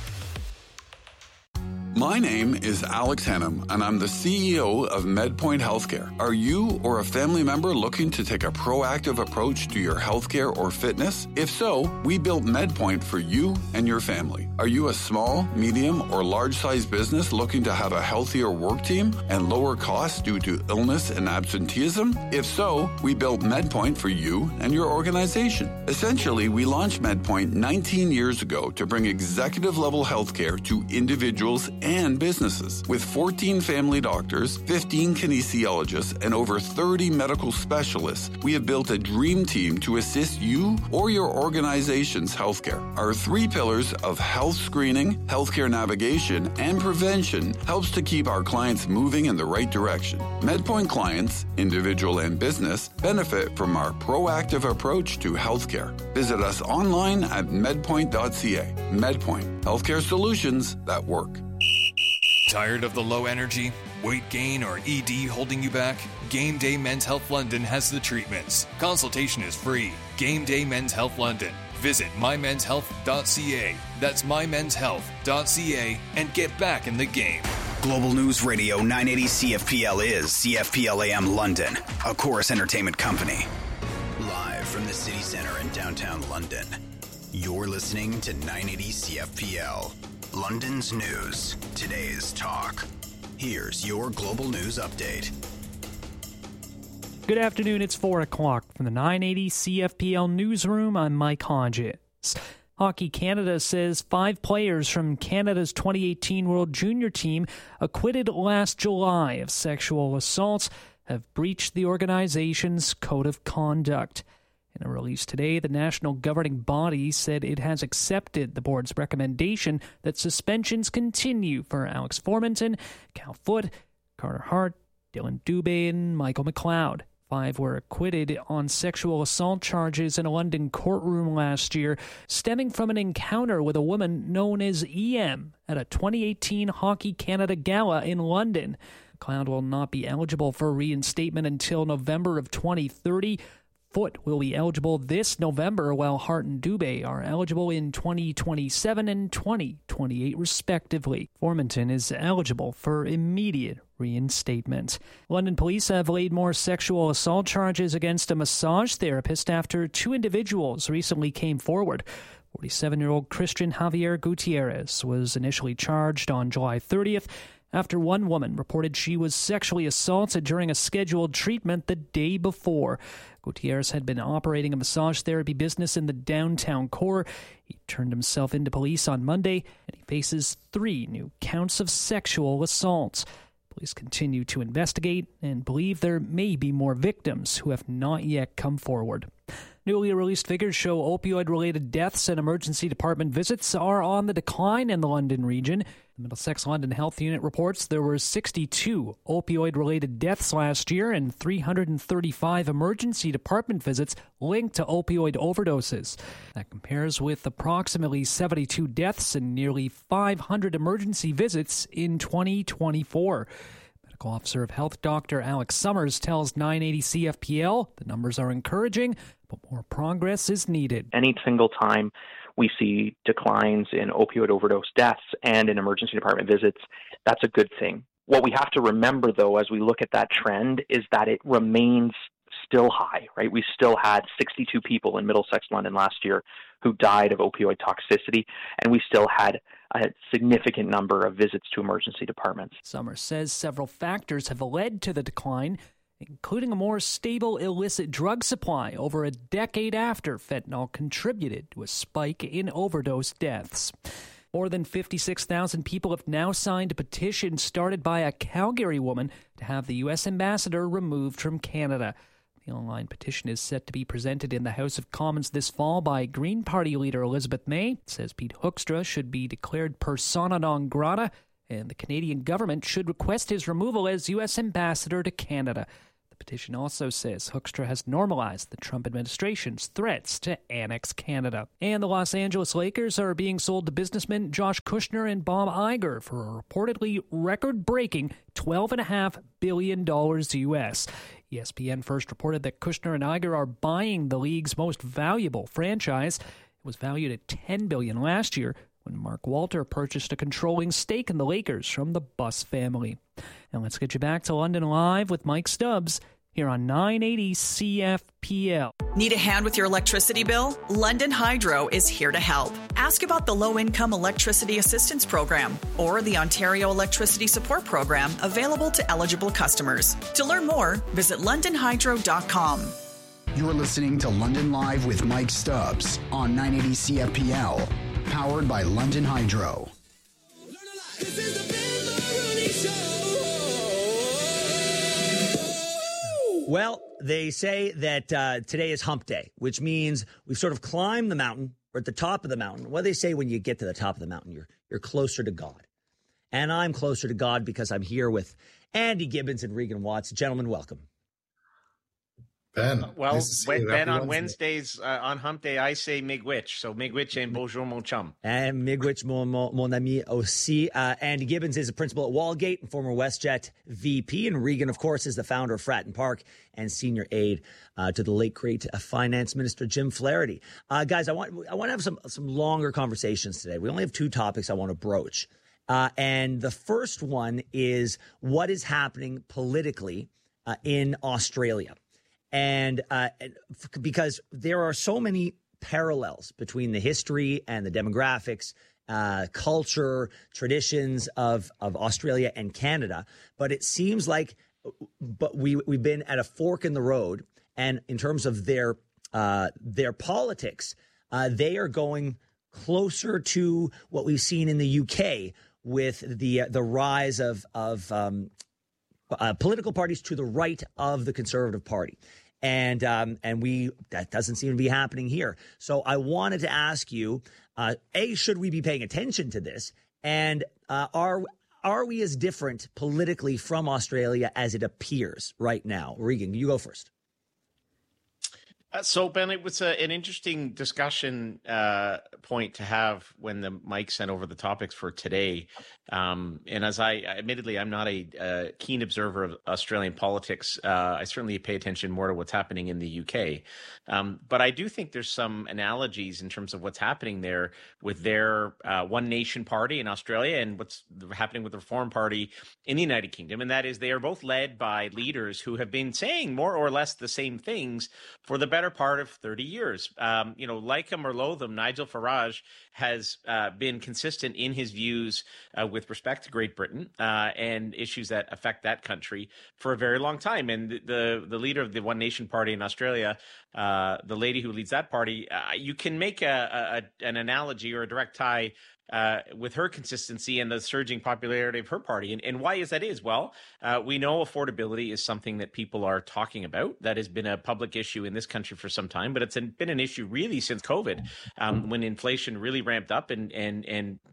My name is Alex Hannum, and I'm the C E O of MedPoint Healthcare. Are you or a family member looking to take a proactive approach to your healthcare or fitness? If so, we built MedPoint for you and your family. Are you a small, medium, or large-sized business looking to have a healthier work team and lower costs due to illness and absenteeism? If so, we built MedPoint for you and your organization. Essentially, we launched MedPoint nineteen years ago to bring executive-level healthcare to individuals and businesses. With fourteen family doctors, fifteen kinesiologists, and over thirty medical specialists, we have built a dream team to assist you or your organization's healthcare. Our three pillars of health screening, healthcare navigation, and prevention helps to keep our clients moving in the right direction. MedPoint clients, individual and business, benefit from our proactive approach to healthcare. Visit us online at medpoint dot c a. MedPoint, healthcare solutions that work. Tired of the low energy, weight gain, or E D holding you back? Game Day Men's Health London has the treatments. Consultation is free. Game Day Men's Health London. Visit my mens health dot c a. That's my mens health dot c a and get back in the game. Global News Radio nine eighty C F P L is C F P L A M London, a Chorus Entertainment company. Live from the city center in downtown London, you're listening to nine eighty C F P L. London's news, today's talk. Here's your global news update. Good afternoon, it's four o'clock from the nine eighty C F P L newsroom. I'm Mike Hodges. Hockey Canada says five players from Canada's twenty eighteen World Junior team acquitted last July of sexual assaults have breached the organization's code of conduct. In a release today, the national governing body said it has accepted the board's recommendation that suspensions continue for Alex Formenton, Cal Foote, Carter Hart, Dylan Dubé, and Michael McLeod. Five were acquitted on sexual assault charges in a London courtroom last year, stemming from an encounter with a woman known as E M at a twenty eighteen Hockey Canada Gala in London. McLeod will not be eligible for reinstatement until November of twenty thirty. Foote will be eligible this November, while Hart and Dubé are eligible in twenty twenty-seven and twenty twenty-eight, respectively. Formenton is eligible for immediate reinstatement. London police have laid more sexual assault charges against a massage therapist after two individuals recently came forward. forty-seven-year-old Christian Javier Gutierrez was initially charged on July thirtieth after one woman reported she was sexually assaulted during a scheduled treatment the day before. Gutierrez had been operating a massage therapy business in the downtown core. He turned himself into police on Monday, and he faces three new counts of sexual assault. Police continue to investigate and believe there may be more victims who have not yet come forward. Newly released figures show opioid-related deaths and emergency department visits are on the decline in the London region. The Middlesex London Health Unit reports there were sixty-two opioid-related deaths last year and three hundred thirty-five emergency department visits linked to opioid overdoses. That compares with approximately seventy-two deaths and nearly five hundred emergency visits in twenty twenty-four. Medical Officer of Health Doctor Alex Summers tells nine eighty C F P L the numbers are encouraging, but more progress is needed. Any single time we see declines in opioid overdose deaths and in emergency department visits, that's a good thing. What we have to remember, though, as we look at that trend, is that it remains still high, right? We still had sixty-two people in Middlesex, London last year who died of opioid toxicity, and we still had a significant number of visits to emergency departments. Summers says several factors have led to the decline, including a more stable illicit drug supply over a decade after fentanyl contributed to a spike in overdose deaths. More than fifty-six thousand people have now signed a petition started by a Calgary woman to have the U S ambassador removed from Canada. The online petition is set to be presented in the House of Commons this fall by Green Party leader Elizabeth May. It says Pete Hoekstra should be declared persona non grata, and the Canadian government should request his removal as U S ambassador to Canada. The petition also says Hoekstra has normalized the Trump administration's threats to annex Canada. And the Los Angeles Lakers are being sold to businessmen Josh Kushner and Bob Iger for a reportedly record-breaking twelve point five billion dollars U S. E S P N first reported that Kushner and Iger are buying the league's most valuable franchise. It was valued at ten billion dollars last year when Mark Walter purchased a controlling stake in the Lakers from the Buss family. And let's get you back to London Live with Mike Stubbs here on nine eighty C F P L. Need a hand with your electricity bill? London Hydro is here to help. Ask about the Low-Income Electricity Assistance Program or the Ontario Electricity Support Program available to eligible customers. To learn more, visit london hydro dot com. You're listening to London Live with Mike Stubbs on nine eighty C F P L, powered by London Hydro. Well, they say that uh, today is hump day, which means we've sort of climbed the mountain. We're at the top of the mountain. What do they say when you get to the top of the mountain? You're you're closer to God. And I'm closer to God because I'm here with Andy Gibbons and Regan Watts. Gentlemen, welcome. Ben. Well, nice when, Ben, on Wednesday. Wednesdays, uh, on hump day, I say Miigwech. So Miigwech and bonjour, mon chum. And Miigwech, mon, mon, mon ami aussi. Uh, Andy Gibbons is a principal at Wallgate and former WestJet V P. And Regan, of course, is the founder of Fratton Park and senior aide uh, to the late, great uh, finance minister, Jim Flaherty. Uh, guys, I want I want to have some, some longer conversations today. We only have two topics I want to broach. Uh, and the first one is what is happening politically uh, in Australia. And uh, because there are so many parallels between the history and the demographics, uh, culture, traditions of, of Australia and Canada. But it seems like but we, we've been at a fork in the road. And in terms of their uh, their politics, uh, they are going closer to what we've seen in the U K with the uh, the rise of, of um, uh, political parties to the right of the Conservative Party. And um, and we that doesn't seem to be happening here. So I wanted to ask you, uh, A, should we be paying attention to this? And uh, are are we as different politically from Australia as it appears right now? Regan, you go first. Uh, so, Ben, it was a, an interesting discussion uh, point to have when the Mike sent over the topics for today. Um, and as I, admittedly, I'm not a, a keen observer of Australian politics. Uh, I certainly pay attention more to what's happening in the U K. Um, but I do think there's some analogies in terms of what's happening there with their uh, One Nation party in Australia and what's happening with the Reform Party in the United Kingdom. And that is they are both led by leaders who have been saying more or less the same things for the better part of thirty years. Um, you know, like him or loathe him, Nigel Farage has uh, been consistent in his views uh, with respect to Great Britain uh, and issues that affect that country for a very long time. And the the leader of the One Nation Party in Australia, uh, the lady who leads that party, uh, you can make a, a an analogy or a direct tie Uh, with her consistency and the surging popularity of her party. And, and why is that is? Well, uh, we know affordability is something that people are talking about. That has been a public issue in this country for some time, but it's been an issue really since COVID, um, when inflation really ramped up and, and, and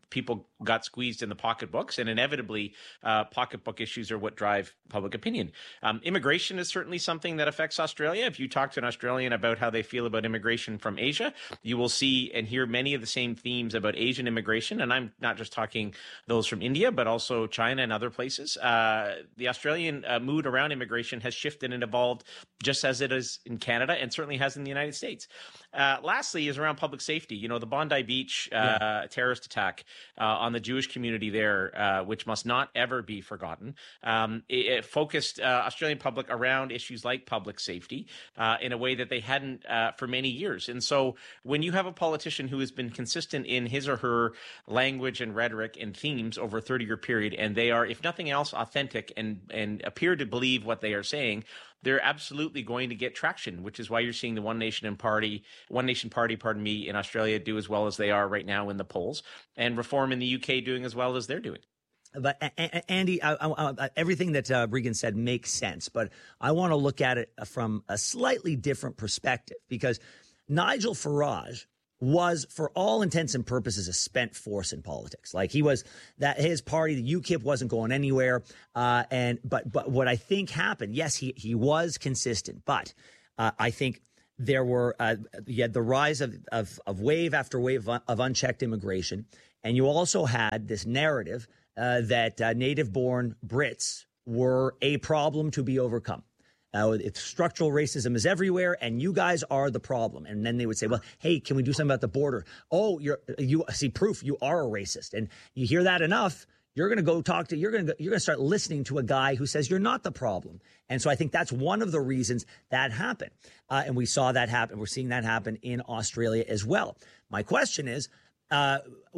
people got squeezed in the pocketbooks, and inevitably uh, pocketbook issues are what drive public opinion. Um, immigration is certainly something that affects Australia. If you talk to an Australian about how they feel about immigration from Asia, you will see and hear many of the same themes about Asian immigration. And I'm not just talking those from India, but also China and other places. Uh, the Australian uh, mood around immigration has shifted and evolved just as it is in Canada and certainly has in the United States. Uh, lastly is around public safety. You know, the Bondi Beach uh, yeah. terrorist attack uh, on the Jewish community there, uh, which must not ever be forgotten. Um, it, it focused uh, Australian public around issues like public safety uh, in a way that they hadn't uh, for many years. And so when you have a politician who has been consistent in his or her language and rhetoric and themes over a thirty-year period, and they are, if nothing else, authentic and, and appear to believe what they are saying, they're absolutely going to get traction, which is why you're seeing the One Nation and Party, One Nation Party, pardon me, in Australia do as well as they are right now in the polls, and Reform in the U K doing as well as they're doing. But Andy, I, I, I, everything that uh, Regan said makes sense, but I want to look at it from a slightly different perspective, because Nigel Farage was, for all intents and purposes, a spent force in politics. Like, he was that his party, the U KIP, wasn't going anywhere. Uh, and but but what I think happened, yes, he he was consistent, but uh, I think there were uh, you had the rise of, of of wave after wave of unchecked immigration, and you also had this narrative uh, that uh, native-born Brits were a problem to be overcome. Uh, it's structural racism is everywhere, and you guys are the problem. And then they would say, well, hey, can we do something about the border? Oh, you're you see proof you are a racist. And you hear that enough, you're going to go talk to, you're going to you're going to start listening to a guy who says you're not the problem. And so I think that's one of the reasons that happened. Uh, and we saw that happen. We're seeing that happen in Australia as well. My question is, uh,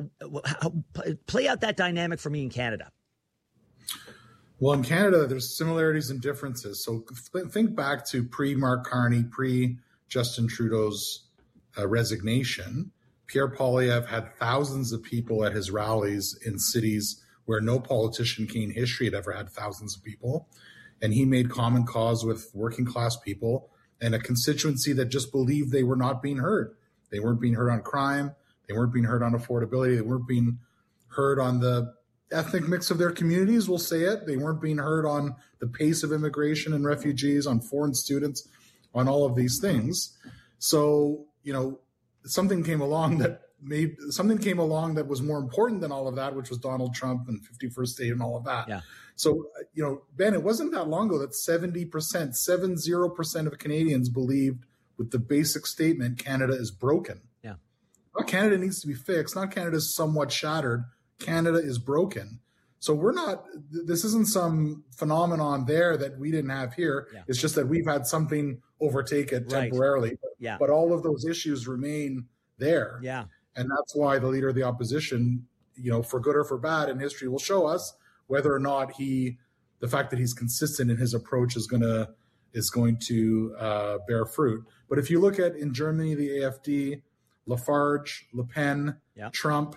how, play out that dynamic for me in Canada. Well, in Canada, there's similarities and differences. So think back to pre-Mark Carney, pre-Justin Trudeau's uh, resignation. Pierre Poilievre had thousands of people at his rallies in cities where no politician in history had ever had thousands of people. And he made common cause with working class people and a constituency that just believed they were not being heard. They weren't being heard on crime. They weren't being heard on affordability. They weren't being heard on the ethnic mix of their communities, we'll say it. They weren't being heard on the pace of immigration and refugees, on foreign students, on all of these things. So, you know, something came along that made something came along that was more important than all of that, which was Donald Trump and fifty-first State and all of that. Yeah. So, you know, Ben, it wasn't that long ago that seventy percent, seven zero percent of Canadians believed with the basic statement, Canada is broken. Yeah. Not Canada needs to be fixed. Not Canada is somewhat shattered. Canada is broken. So we're not, this isn't some phenomenon there that we didn't have here. Yeah. It's just that we've had something overtake it Right. temporarily. Yeah. But all of those issues remain there. Yeah. And that's why the leader of the opposition, you know, for good or for bad, and history will show us whether or not he, the fact that he's consistent in his approach is going to, is going to uh, bear fruit. But if you look at in Germany, the A F D, Lafarge, Le Pen, Yeah. Trump,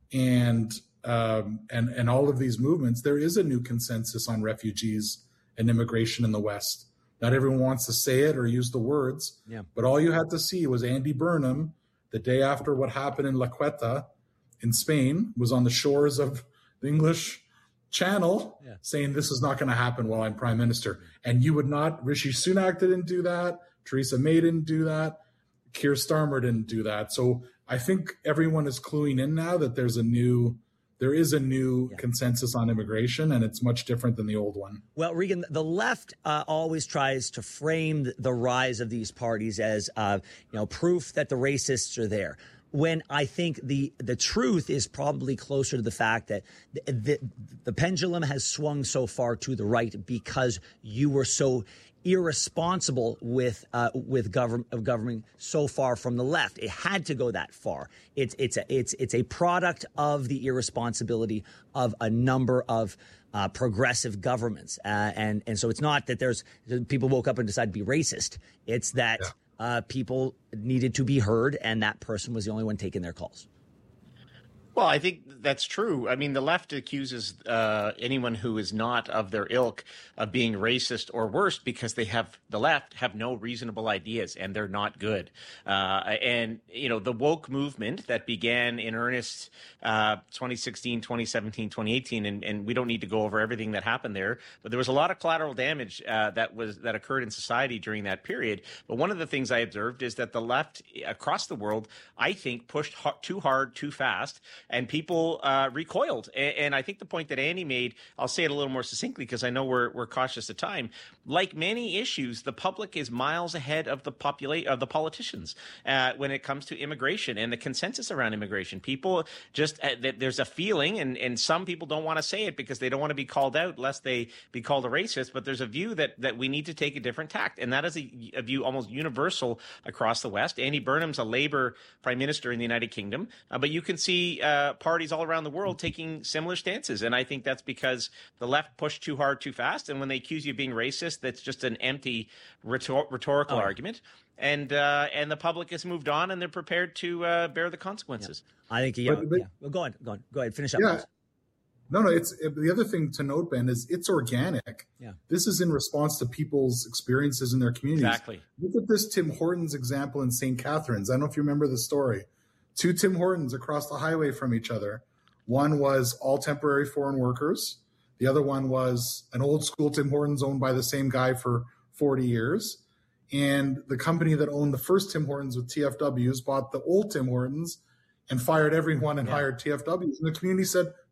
and um, and and all of these movements, there is a new consensus on refugees and immigration in the West. Not everyone wants to say it or use the words, Yeah. but all you had to see was Andy Burnham, the day after what happened in La Queta in Spain, was on the shores of the English Channel Yeah. saying this is not going to happen while I'm prime minister. And you would not, Rishi Sunak didn't do that, Theresa May didn't do that, Keir Starmer didn't do that. So I think everyone is cluing in now that there's a new, there is a new Yeah. consensus on immigration, and it's much different than the old one. Well, Regan, the left uh, always tries to frame the, the rise of these parties as, uh, you know, proof that the racists are there. When I think the the truth is probably closer to the fact that the, the, the pendulum has swung so far to the right because you were so irresponsible with uh, with government of government so far from the left. It had to go that far. It's it's a it's it's a product of the irresponsibility of a number of uh, progressive governments, uh, and and so it's not that there's people woke up and decided to be racist. It's that Yeah. uh, people needed to be heard, and that person was the only one taking their calls. Well, I think that's true. I mean, the left accuses uh, anyone who is not of their ilk of being racist or worse because they have the left have no reasonable ideas and they're not good. Uh, and, you know, the woke movement that began in earnest uh, twenty sixteen, twenty seventeen, twenty eighteen, and, and we don't need to go over everything that happened there, but there was a lot of collateral damage uh, that was that occurred in society during that period. But one of the things I observed is that the left across the world, I think, pushed hard, too hard, too fast. And people uh, recoiled. And, and I think the point that Andy made, I'll say it a little more succinctly because I know we're we're cautious of time. Like many issues, the public is miles ahead of the populate of the politicians uh, when it comes to immigration and the consensus around immigration. People just uh, there's a feeling, and, and some people don't want to say it because they don't want to be called out lest they be called a racist. But there's a view that that we need to take a different tact, and that is a, a view almost universal across the West. Andy Burnham's a Labour Prime Minister in the United Kingdom, uh, but you can see. Uh, Uh, parties all around the world taking similar stances. And I think that's because the left pushed too hard, too fast. And when they accuse you of being racist, that's just an empty rhetor- rhetorical oh. argument. And uh, and the public has moved on and they're prepared to uh, bear the consequences. Yeah. I think, yeah. But, but, yeah. Well, go on, go on. Go ahead, finish up. Yeah. No, no, it's it, the other thing to note, Ben, is it's organic. Yeah. This is in response to people's experiences in their communities. Exactly. Look at this Tim Hortons example in Saint Catharines. I don't know if you remember the story. Two Tim Hortons across the highway from each other. One was all temporary foreign workers. The other one was an old school Tim Hortons owned by the same guy for forty years. And the company that owned the first Tim Hortons with T F Ws bought the old Tim Hortons and fired everyone and yeah. hired T F Ws. And the community said,